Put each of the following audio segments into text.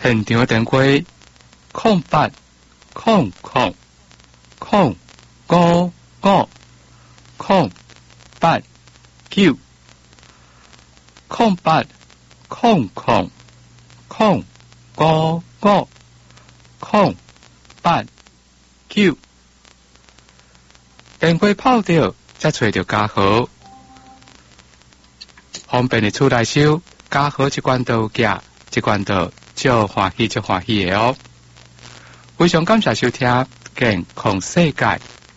现场的电话080000555890080000555890电话泡到，才找到家豪。方便的厝内收，家豪一罐都有寄，一罐都足欢喜的哦。非常感谢收听健康世界。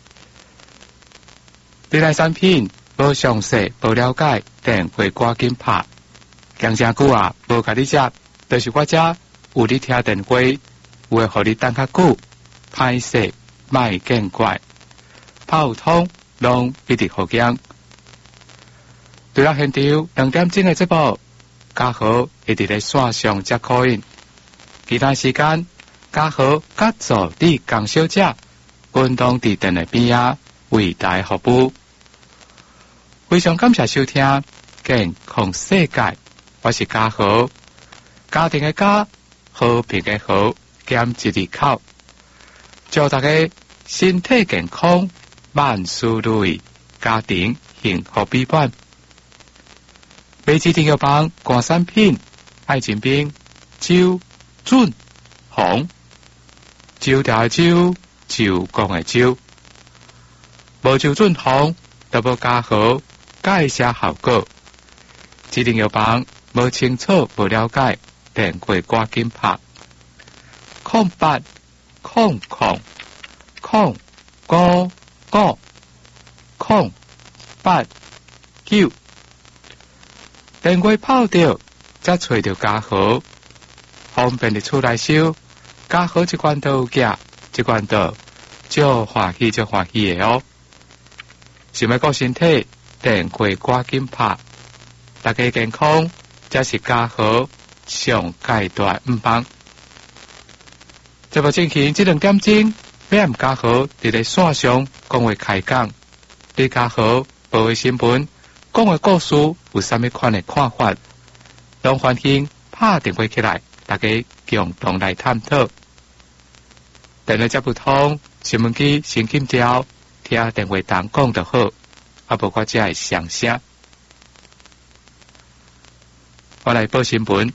你来产品无详细、无了解，电话赶紧拍。讲真久啊，无甲你接，就是我这有你听电话，会互你等较久，歹势莫见怪。拍有通，拢必定好惊。对了，现场2点钟的节目，家豪会伫咧线上接call in。其他时间，家豪甲助理江小姐运动伫电的边啊，为大家服务。非常感谢收听健康世界，我是家豪。家庭的家，和平的和，减一字口。祝大家身体健康，万事如意，家庭幸福美满。北市电药房冠产品：爱情冰、酒、准、红、酒调的酒、酒讲的酒。无酒准红，都无加好，介绍效果。指定药房无清楚、无了解，电话赶紧拍080000555890。电话泡到，才找到家豪。方便的厝内收，家豪一罐都有寄，一罐都足欢喜的哦。想要顾身体，电话赶紧拍。大家健康，才是家豪上界大毋帮。这部进行这2点钟，要家豪伫咧线上讲话开讲，对家豪报的新闻。讲的故事有啥物款的看法？拢欢迎拍电话起来，大家共同来探讨。电话接不通，新闻机先紧调，听电话筒讲就好，啊无我才会上声。我来报新闻，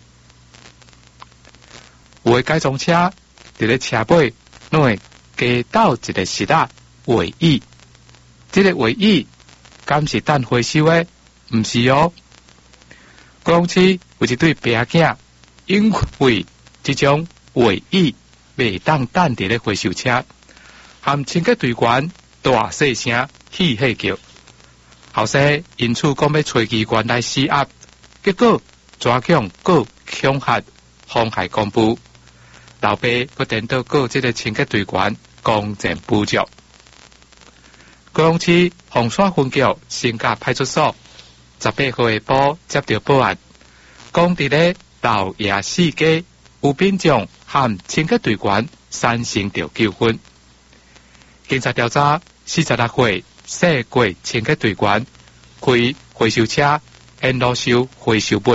有的改装车伫咧车尾，拢会加倒一个石仔尾椅，这个尾椅。敢是等回收的？毋是哦。高雄市有一对爸囝，因为这种尾椅袂当等伫咧回收车，含清洁队员大细声嬉戏叫，后生因此讲要找机关来施压，结果抓强告恐吓妨害公务，老爸佮电到告这个清洁队员公正不足。高雄市凤山分局新甲派出所18号下晡接到报案，讲伫咧老爷市街有民众和清洁队员产生着纠纷。警察调查，46岁细过清洁队员开回收车沿路收回收物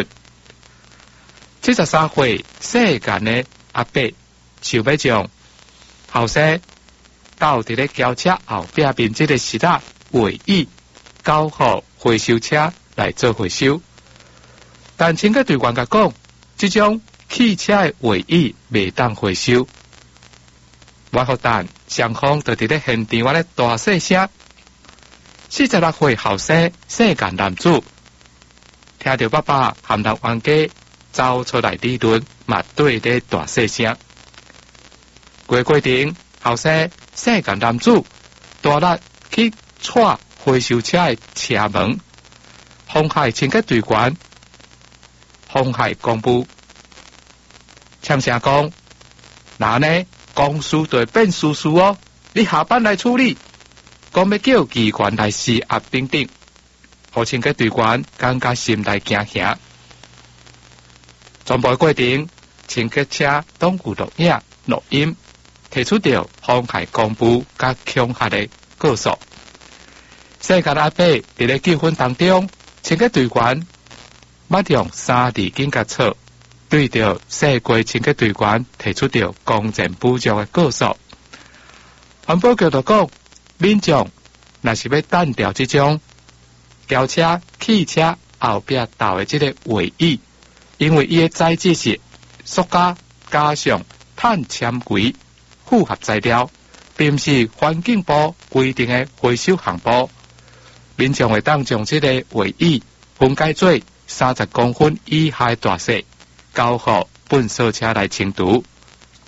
，73岁细干的阿伯想要将后生倒伫咧轿车后壁面这个石仔尾椅交予回收车来做回收，但清洁队员甲讲，这种汽车的尾椅未当回收。我好等双方就伫咧现场咧大细声。46岁后生细干男子听到爸爸和老冤家走出来理论，嘛对咧大细声。过程后生细干男子大力去踹回收车的车门，妨害清洁队员，妨害公务。呛声讲，那呢公事就会变私事哦，你下班来处理。讲要叫机关来施压等等，互清洁队员感觉心内惊吓。全部过程，清洁车拢有录影、录音，提出着妨害公务甲恐吓的告诉。世界阿伯伫咧纠纷当中，清洁队员捌用3字警察册对着设规清洁队员提出着公正补偿的告诉。环保局就讲，民众若是要单调这种轿车、汽车后壁倒的这个尾翼，因为伊的材质是塑胶加上碳纤维复合材料，并不是环境部规定的回收项目。民众会当将这个尾翼分解做30公分以下的大小，交予粪扫车来清除。